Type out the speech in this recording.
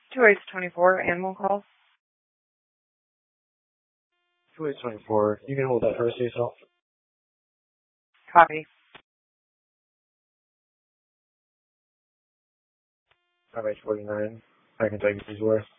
2H24 animal calls. 2H24, you can hold that for us yourself. Copy. 5H49, I can take these words.